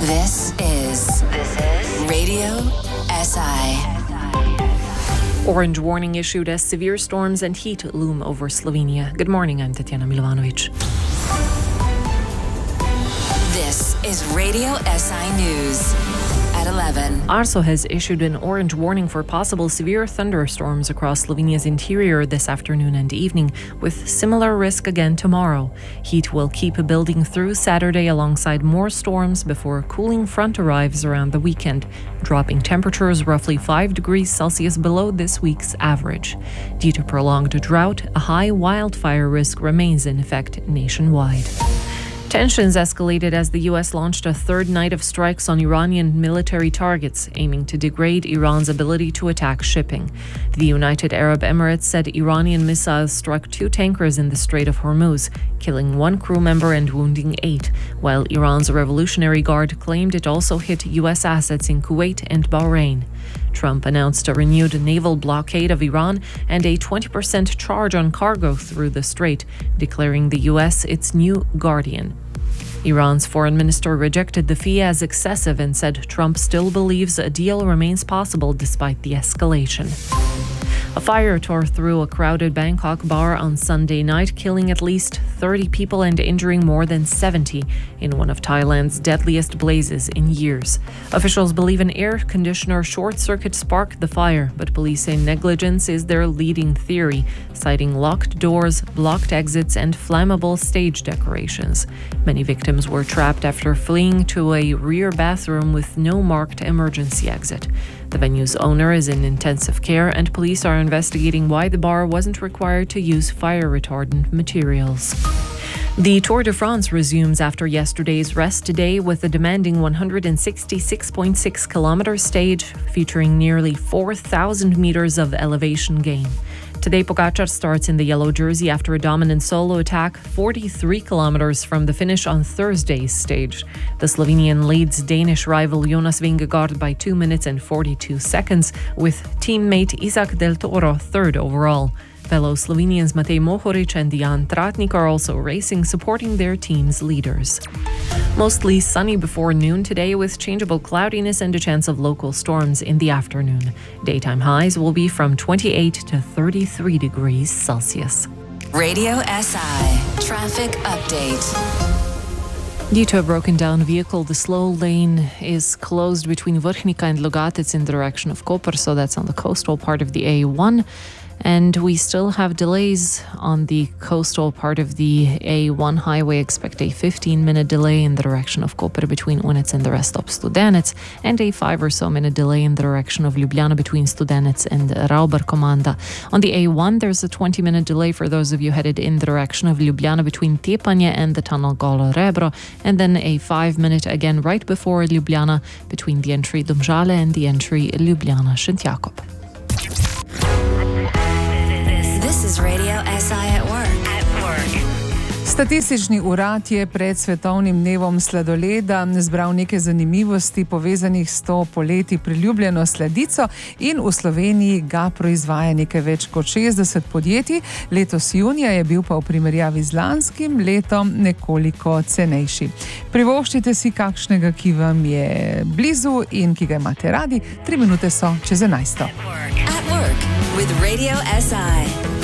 This is Radio SI. Orange warning issued as severe storms and heat loom over Slovenia. Good morning, I'm Tatiana Milovanovic. This is Radio SI News at 11. ARSO has issued an orange warning for possible severe thunderstorms across Slovenia's interior this afternoon and evening, with similar risk again tomorrow. Heat will keep building through Saturday alongside more storms before a cooling front arrives around the weekend, dropping temperatures roughly 5 degrees Celsius below this week's average. Due to prolonged drought, a high wildfire risk remains in effect nationwide. Tensions escalated as the U.S. launched a third night of strikes on Iranian military targets, aiming to degrade Iran's ability to attack shipping. The United Arab Emirates said Iranian missiles struck 2 tankers in the Strait of Hormuz, killing 1 crew member and wounding 8, while Iran's Revolutionary Guard claimed it also hit U.S. assets in Kuwait and Bahrain. Trump announced a renewed naval blockade of Iran and a 20% charge on cargo through the strait, declaring the U.S. its new guardian. Iran's foreign minister rejected the fee as excessive and said Trump still believes a deal remains possible despite the escalation. A fire tore through a crowded Bangkok bar on Sunday night, killing at least 30 people and injuring more than 70 in one of Thailand's deadliest blazes in years. Officials believe an air conditioner short circuit sparked the fire, but police say negligence is their leading theory, citing locked doors, blocked exits, and flammable stage decorations. Many victims were trapped after fleeing to a rear bathroom with no marked emergency exit. The venue's owner is in intensive care, and police are investigating why the bar wasn't required to use fire-retardant materials. The Tour de France resumes after yesterday's rest day with a demanding 166.6-kilometre stage featuring nearly 4,000 metres of elevation gain. Today, Pogačar starts in the yellow jersey after a dominant solo attack 43 kilometres from the finish on Thursday's stage. The Slovenian leads Danish rival Jonas Vingegaard by 2 minutes and 42 seconds, with teammate Isaac Del Toro third overall. Fellow Slovenians Matej Mohoric and Jan Tratnik are also racing, supporting their team's leaders. Mostly sunny before noon today, with changeable cloudiness and a chance of local storms in the afternoon. Daytime highs will be from 28 to 33 degrees Celsius. Radio SI Traffic Update. Due to a broken down vehicle, the slow lane is closed between Vrhnika and Logatec in the direction of Koper, so that's on the coastal part of the A1. And we still have delays on the coastal part of the A1 highway. Expect a 15-minute delay in the direction of Koper between Unec and the rest of Studenec, and a 5 or so minute delay in the direction of Ljubljana between Studenec and Rauber Komanda. On the A1, there's a 20-minute delay for those of you headed in the direction of Ljubljana between Tepanje and the tunnel Golo Rebro, and then a 5-minute again right before Ljubljana between the entry Domžale and the entry Ljubljana-Šentjakov. This is Radio SI at work. Statistični urad je pred svetovnim dnevom sladoleda zbral nekaj zanimivosti povezanih s to poleti priljubljeno sladico in v Sloveniji ga proizvaja nekaj več kot 60 podjetij. Letos junija je bil pa v primerjavi z lanskim letom nekoliko cenejši. Privoščite si kakšnega, ki vam je blizu in ki ga imate radi. 3 minute so čez 11. At work with Radio SI.